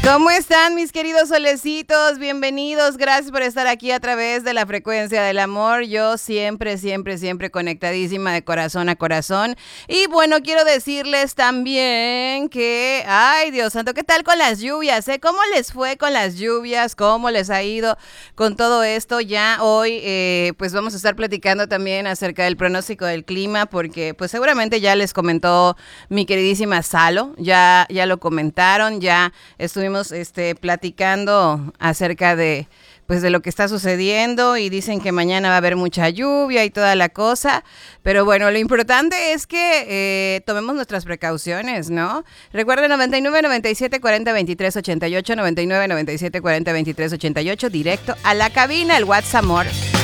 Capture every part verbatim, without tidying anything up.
¿Cómo están mis queridos solecitos? Bienvenidos, gracias por estar aquí a través de la frecuencia del amor. Yo siempre, siempre, siempre conectadísima de corazón a corazón. Y bueno, quiero decirles también que, ay Dios santo, ¿qué tal con las lluvias? Eh? ¿Cómo les fue con las lluvias? ¿Cómo les ha ido con todo esto? Ya hoy eh, pues vamos a estar platicando también acerca del pronóstico del clima, porque pues seguramente ya les comentó mi queridísima Salo, ya, ya lo comentaron, ya estuvimos este, platicando acerca de, pues, de lo que está sucediendo y dicen que mañana va a haber mucha lluvia y toda la cosa, pero bueno, lo importante es que eh, tomemos nuestras precauciones, ¿no? Recuerden noventa y nueve, noventa y siete, cuarenta, veintitrés, ochenta y ocho, noventa y nueve, noventa y siete, cuarenta, veintitrés, ochenta y ocho, directo a la cabina, el WhatsApp amor.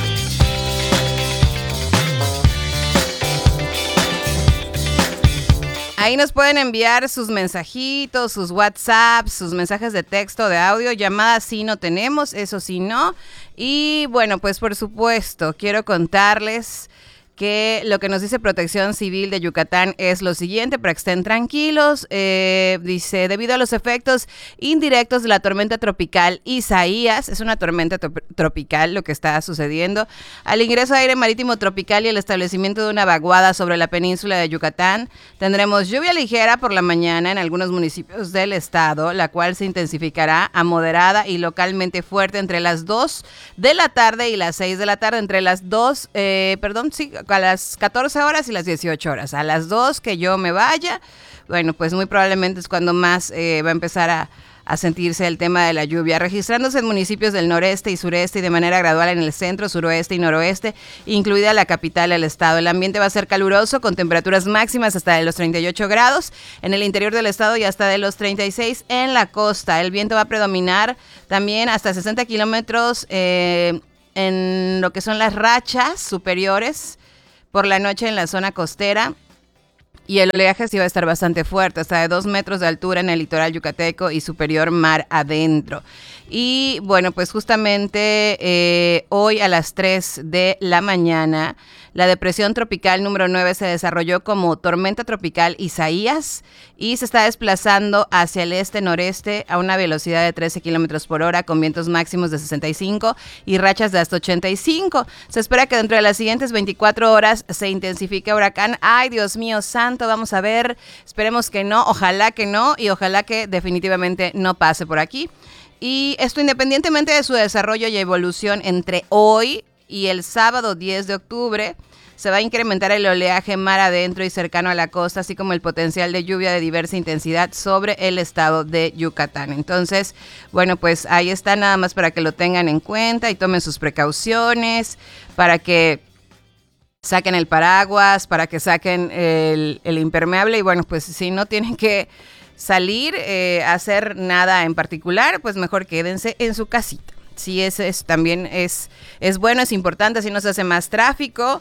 Ahí nos pueden enviar sus mensajitos, sus WhatsApps, sus mensajes de texto, de audio, llamadas sí no tenemos, eso sí no. Y bueno, pues por supuesto, quiero contarles que lo que nos dice Protección Civil de Yucatán es lo siguiente, para que estén tranquilos. Eh, dice, debido a los efectos indirectos de la tormenta tropical Isaías, es una tormenta to- tropical lo que está sucediendo, al ingreso de aire marítimo tropical y el establecimiento de una vaguada sobre la península de Yucatán, tendremos lluvia ligera por la mañana en algunos municipios del estado, la cual se intensificará a moderada y localmente fuerte entre las dos de la tarde y las seis de la tarde, entre las dos, eh, perdón, sí, a las catorce horas y las dieciocho horas. A las dos que yo me vaya, bueno, pues muy probablemente es cuando más eh, va a empezar a, a sentirse el tema de la lluvia, registrándose en municipios del noreste y sureste y de manera gradual en el centro, suroeste y noroeste, incluida la capital del estado. El ambiente va a ser caluroso con temperaturas máximas hasta de los treinta y ocho grados en el interior del estado y hasta de los treinta y seis en la costa. El viento va a predominar también hasta sesenta kilómetros eh, en lo que son las rachas superiores por la noche en la zona costera, y el oleaje sí va a estar bastante fuerte, hasta de dos metros de altura en el litoral yucateco y superior mar adentro. Y bueno, pues justamente eh, hoy a las tres de la mañana, la depresión tropical número nueve se desarrolló como tormenta tropical Isaías y se está desplazando hacia el este-noreste a una velocidad de trece kilómetros por hora con vientos máximos de sesenta y cinco y rachas de hasta ochenta y cinco. Se espera que dentro de las siguientes veinticuatro horas se intensifique huracán. Ay, Dios mío santo, vamos a ver, esperemos que no, ojalá que no y ojalá que definitivamente no pase por aquí. Y esto independientemente de su desarrollo y evolución entre hoy y el sábado diez de octubre, se va a incrementar el oleaje mar adentro y cercano a la costa, así como el potencial de lluvia de diversa intensidad sobre el estado de Yucatán. Entonces, bueno, pues ahí está, nada más para que lo tengan en cuenta y tomen sus precauciones, para que saquen el paraguas, para que saquen el, el impermeable y bueno, pues si no tienen que salir eh, a hacer nada en particular, pues mejor quédense en su casita. Sí, eso es, también es, es bueno, es importante, así no se hace más tráfico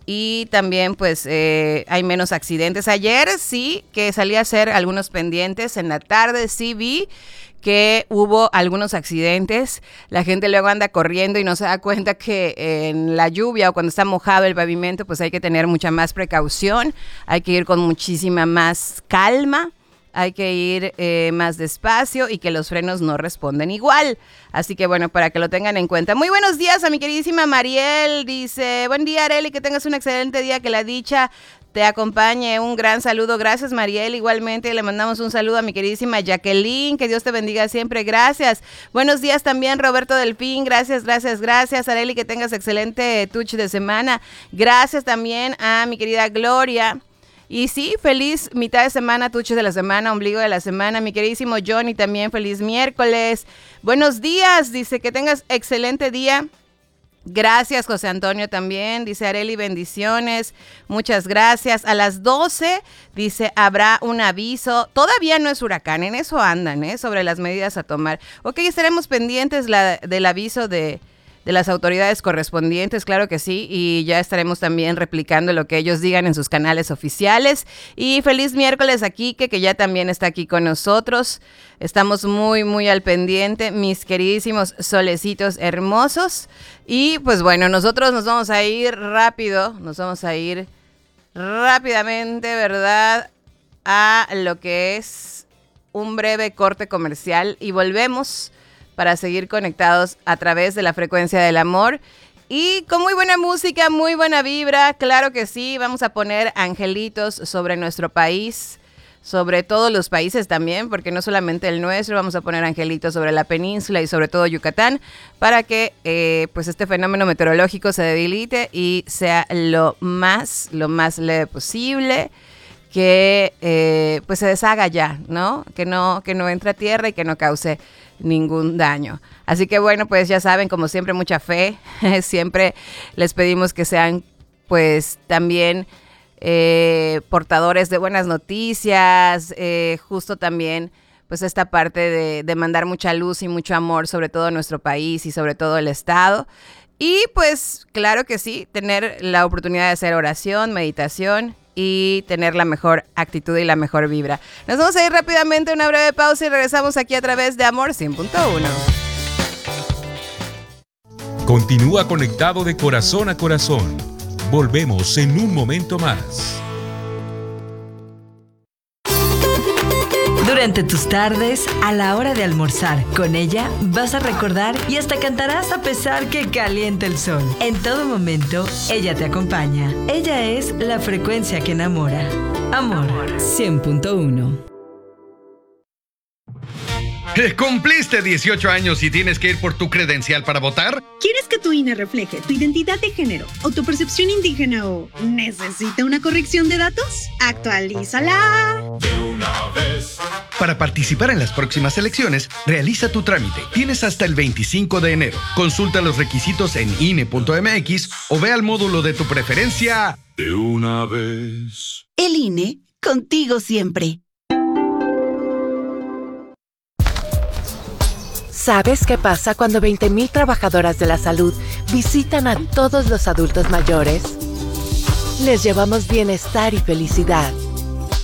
y también pues eh, hay menos accidentes. Ayer sí que salí a hacer algunos pendientes, en la tarde sí vi que hubo algunos accidentes, la gente luego anda corriendo y no se da cuenta que en la lluvia o cuando está mojado el pavimento pues hay que tener mucha más precaución, hay que ir con muchísima más calma. Hay que ir eh, más despacio y que los frenos no responden igual. Así que bueno, para que lo tengan en cuenta. Muy buenos días a mi queridísima Mariel. Dice, buen día Arely, que tengas un excelente día, que la dicha te acompañe. Un gran saludo. Gracias Mariel. Igualmente le mandamos un saludo a mi queridísima Jacqueline. Que Dios te bendiga siempre. Gracias. Buenos días también Roberto Delfín. Gracias, gracias, gracias Arely, que tengas excelente touch de semana. Gracias también a mi querida Gloria. Y sí, feliz mitad de semana, tuches de la semana, ombligo de la semana. Mi queridísimo Johnny también, feliz miércoles. Buenos días, dice que tengas excelente día. Gracias, José Antonio también, dice Arely, bendiciones, muchas gracias. A las doce, dice, habrá un aviso, todavía no es huracán, en eso andan, ¿eh? Sobre las medidas a tomar. Ok, estaremos pendientes la, del aviso de... de las autoridades correspondientes, claro que sí, y ya estaremos también replicando lo que ellos digan en sus canales oficiales. Y feliz miércoles a Quique, que ya también está aquí con nosotros. Estamos muy, muy al pendiente, mis queridísimos solecitos hermosos. Y pues bueno, nosotros nos vamos a ir rápido, nos vamos a ir rápidamente, ¿verdad?, a lo que es un breve corte comercial y volvemos para seguir conectados a través de la frecuencia del amor. Y con muy buena música, muy buena vibra, claro que sí, vamos a poner angelitos sobre nuestro país, sobre todos los países también, porque no solamente el nuestro, vamos a poner angelitos sobre la península y sobre todo Yucatán, para que eh, pues este fenómeno meteorológico se debilite y sea lo más, lo más leve posible, que eh, pues se deshaga ya, ¿no? Que no, que no entre a tierra y que no cause ningún daño. Así que bueno, pues ya saben, como siempre, mucha fe. Siempre les pedimos que sean pues también eh, portadores de buenas noticias, eh, justo también pues esta parte de, de mandar mucha luz y mucho amor sobre todo nuestro país y sobre todo el estado. Y pues claro que sí, tener la oportunidad de hacer oración, meditación y tener la mejor actitud y la mejor vibra. Nos vamos a ir rápidamente a una breve pausa y regresamos aquí a través de Amor cien punto uno. Continúa conectado de corazón a corazón. Volvemos en un momento más. Durante tus tardes, a la hora de almorzar, con ella vas a recordar y hasta cantarás a pesar que caliente el sol. En todo momento, ella te acompaña. Ella es la frecuencia que enamora. Amor cien punto uno. ¿Cumpliste dieciocho años y tienes que ir por tu credencial para votar? ¿Quieres que tu I N E refleje tu identidad de género o tu percepción indígena o necesita una corrección de datos? ¡Actualízala! De una vez. Para participar en las próximas elecciones, realiza tu trámite. Tienes hasta el veinticinco de enero. Consulta los requisitos en I N E punto M X o ve al módulo de tu preferencia. De una vez. El I N E, contigo siempre. ¿Sabes qué pasa cuando veinte mil trabajadoras de la salud visitan a todos los adultos mayores? Les llevamos bienestar y felicidad.